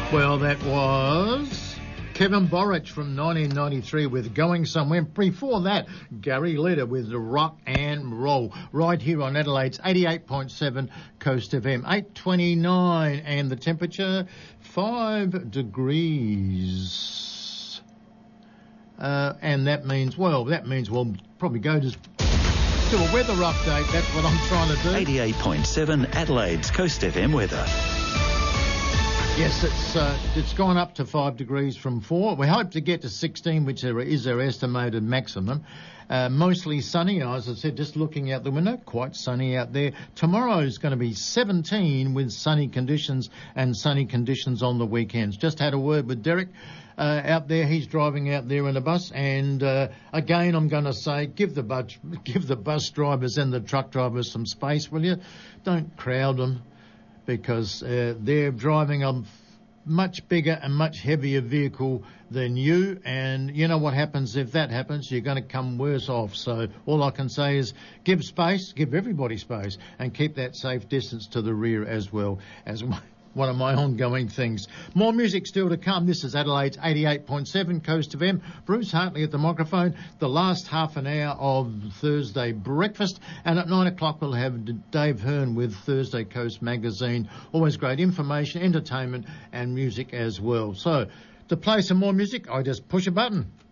Well, that was Kevin Borich from 1993 with Going Somewhere. Before that, Gary Leder with the Rock and Roll, right here on Adelaide's 88.7 Coast FM. 8:29 and the temperature 5 degrees. And that means we'll probably go to a weather update. That's what I'm trying to do. 88.7 Adelaide's Coast FM weather. Yes, it's gone up to 5 degrees from 4. We hope to get to 16, which is our estimated maximum. Mostly sunny, as I said, just looking out the window, quite sunny out there. Tomorrow is going to be 17 with sunny conditions and sunny conditions on the weekends. Just had a word with Derek out there. He's driving out there in a bus, and again, I'm going to say, give the bus drivers and the truck drivers some space, will you? Don't crowd them, because they're driving a much bigger and much heavier vehicle than you, and you know what happens if that happens. You're going to come worse off. So all I can say is give space, give everybody space, and keep that safe distance to the rear as well as one of my ongoing things. More music still to come. This is Adelaide's 88.7 Coast FM. Bruce Hartley at the microphone. The last half an hour of Thursday breakfast. And at 9 o'clock we'll have Dave Hearn with Thursday Coast Magazine. Always great information, entertainment and music as well. So to play some more music, I just push a button.